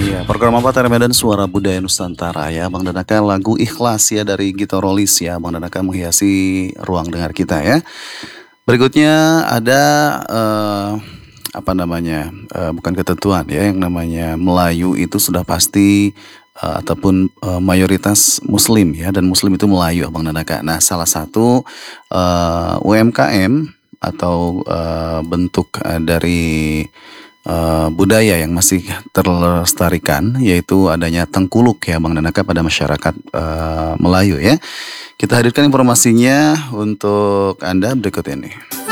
Iya, program apa Medan Suara Budaya Nusantara ya, Bang Danaka lagu Ikhlas ya dari Gito Rolis ya, Bang Danaka menghiasi ruang dengar kita ya. Berikutnya ada apa namanya? Bukan ketentuan ya, yang namanya Melayu itu sudah pasti ataupun mayoritas Muslim ya, dan Muslim itu Melayu, Bang Danaka. Nah, salah satu UMKM atau bentuk dari budaya yang masih terlestarikan yaitu adanya tengkuluk ya Bang Danaka pada masyarakat Melayu ya. Kita hadirkan informasinya untuk Anda berikut ini.